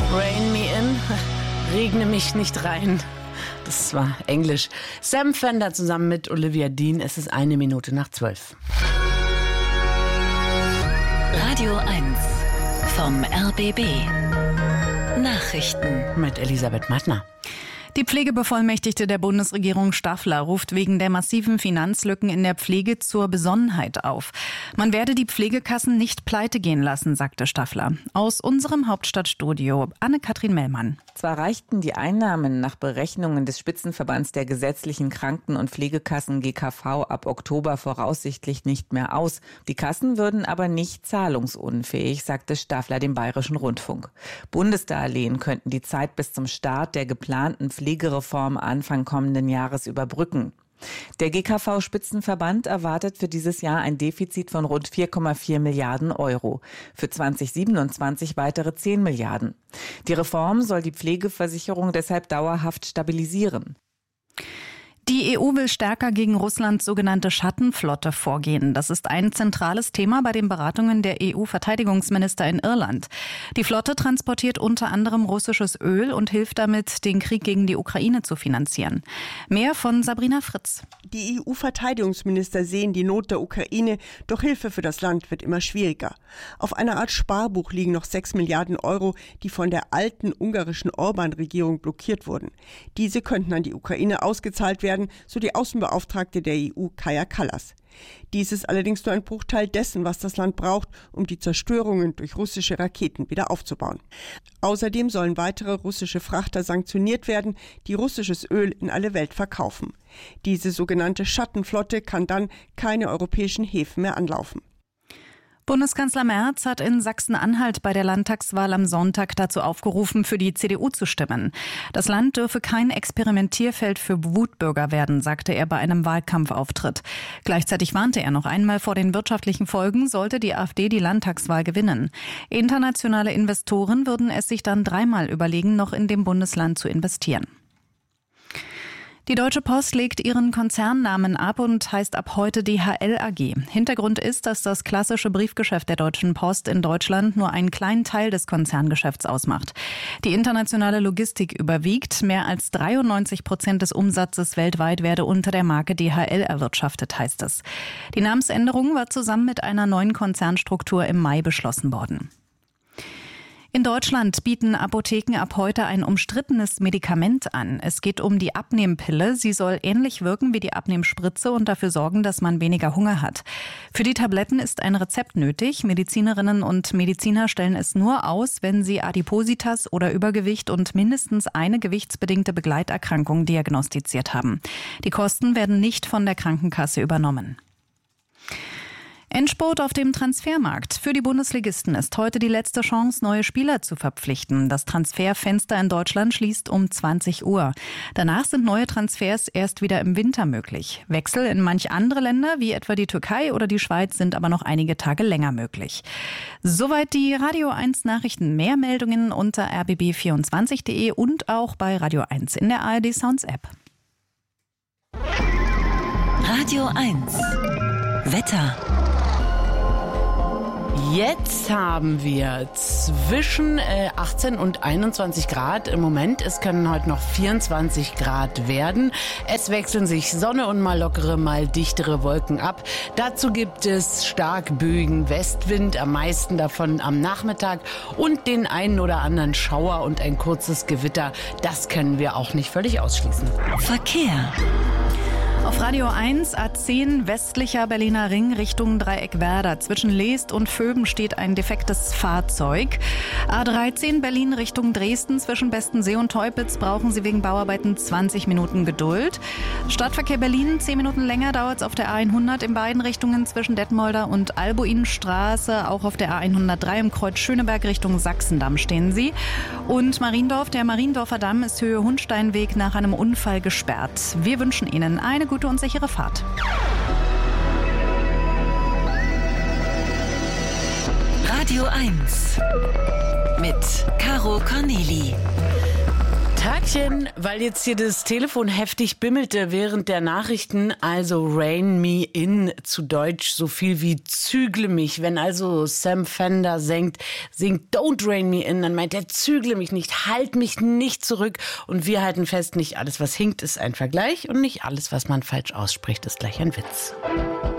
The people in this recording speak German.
Rain me in, regne mich nicht rein. Das war Englisch. Sam Fender zusammen mit Olivia Dean. Es ist 1:01. Radio 1 vom RBB. Nachrichten Mit Elisabeth Mattner. Die Pflegebevollmächtigte der Bundesregierung Staffler ruft wegen der massiven Finanzlücken in der Pflege zur Besonnenheit auf. Man werde die Pflegekassen nicht pleite gehen lassen, sagte Staffler. Aus unserem Hauptstadtstudio, Anne-Kathrin Mellmann. Zwar reichten die Einnahmen nach Berechnungen des Spitzenverbands der gesetzlichen Kranken- und Pflegekassen GKV ab Oktober voraussichtlich nicht mehr aus. Die Kassen würden aber nicht zahlungsunfähig, sagte Staffler dem Bayerischen Rundfunk. Bundesdarlehen könnten die Zeit bis zum Start der geplanten Pflegereform Anfang kommenden Jahres überbrücken. Der GKV-Spitzenverband erwartet für dieses Jahr ein Defizit von rund 4,4 Milliarden Euro. Für 2027 weitere 10 Milliarden. Die Reform soll die Pflegeversicherung deshalb dauerhaft stabilisieren. Die EU will stärker gegen Russlands sogenannte Schattenflotte vorgehen. Das ist ein zentrales Thema bei den Beratungen der EU-Verteidigungsminister in Irland. Die Flotte transportiert unter anderem russisches Öl und hilft damit, den Krieg gegen die Ukraine zu finanzieren. Mehr von Sabrina Fritz. Die EU-Verteidigungsminister sehen die Not der Ukraine, doch Hilfe für das Land wird immer schwieriger. Auf einer Art Sparbuch liegen noch 6 Milliarden Euro, die von der alten ungarischen Orban-Regierung blockiert wurden. Diese könnten an die Ukraine ausgezahlt werden, so die Außenbeauftragte der EU, Kaja Kallas. Dies ist allerdings nur ein Bruchteil dessen, was das Land braucht, um die Zerstörungen durch russische Raketen wieder aufzubauen. Außerdem sollen weitere russische Frachter sanktioniert werden, die russisches Öl in alle Welt verkaufen. Diese sogenannte Schattenflotte kann dann keine europäischen Häfen mehr anlaufen. Bundeskanzler Merz hat in Sachsen-Anhalt bei der Landtagswahl am Sonntag dazu aufgerufen, für die CDU zu stimmen. Das Land dürfe kein Experimentierfeld für Wutbürger werden, sagte er bei einem Wahlkampfauftritt. Gleichzeitig warnte er noch einmal vor den wirtschaftlichen Folgen, sollte die AfD die Landtagswahl gewinnen. Internationale Investoren würden es sich dann dreimal überlegen, noch in dem Bundesland zu investieren. Die Deutsche Post legt ihren Konzernnamen ab und heißt ab heute DHL AG. Hintergrund ist, dass das klassische Briefgeschäft der Deutschen Post in Deutschland nur einen kleinen Teil des Konzerngeschäfts ausmacht. Die internationale Logistik überwiegt. Mehr als 93% des Umsatzes weltweit werde unter der Marke DHL erwirtschaftet, heißt es. Die Namensänderung war zusammen mit einer neuen Konzernstruktur im Mai beschlossen worden. In Deutschland bieten Apotheken ab heute ein umstrittenes Medikament an. Es geht um die Abnehmpille. Sie soll ähnlich wirken wie die Abnehmspritze und dafür sorgen, dass man weniger Hunger hat. Für die Tabletten ist ein Rezept nötig. Medizinerinnen und Mediziner stellen es nur aus, wenn sie Adipositas oder Übergewicht und mindestens eine gewichtsbedingte Begleiterkrankung diagnostiziert haben. Die Kosten werden nicht von der Krankenkasse übernommen. Endspurt auf dem Transfermarkt. Für die Bundesligisten ist heute die letzte Chance, neue Spieler zu verpflichten. Das Transferfenster in Deutschland schließt um 20 Uhr. Danach sind neue Transfers erst wieder im Winter möglich. Wechsel in manch andere Länder, wie etwa die Türkei oder die Schweiz, sind aber noch einige Tage länger möglich. Soweit die Radio 1 Nachrichten. Mehr Meldungen unter rbb24.de und auch bei Radio 1 in der ARD Sounds App. Radio 1 Wetter. Jetzt haben wir zwischen 18 und 21 Grad im Moment. Es können heute noch 24 Grad werden. Es wechseln sich Sonne und mal lockere, mal dichtere Wolken ab. Dazu gibt es stark böigen Westwind, am meisten davon am Nachmittag und den einen oder anderen Schauer und ein kurzes Gewitter. Das können wir auch nicht völlig ausschließen. Verkehr. Auf Radio 1 A10 westlicher Berliner Ring Richtung Dreieckwerder. Zwischen Leest und Vöben steht ein defektes Fahrzeug. A13 Berlin Richtung Dresden zwischen Bestensee und Teupitz brauchen Sie wegen Bauarbeiten 20 Minuten Geduld. Stadtverkehr Berlin 10 Minuten länger dauert es auf der A100 in beiden Richtungen zwischen Detmolder und Albuinstraße. Auch auf der A103 im Kreuz Schöneberg Richtung Sachsendamm stehen Sie. Und Mariendorf, der Mariendorfer Damm ist Höhe Hundsteinweg nach einem Unfall gesperrt. Wir wünschen Ihnen eine gute und sichere Fahrt. Radio 1 mit Caro Corneli. Tagchen, weil jetzt hier das Telefon heftig bimmelte während der Nachrichten, also Rein Me In, zu Deutsch so viel wie zügle mich. Wenn also Sam Fender singt Don't Rein Me In, dann meint er zügle mich nicht, halt mich nicht zurück. Und wir halten fest, nicht alles was hinkt ist ein Vergleich und nicht alles was man falsch ausspricht ist gleich ein Witz.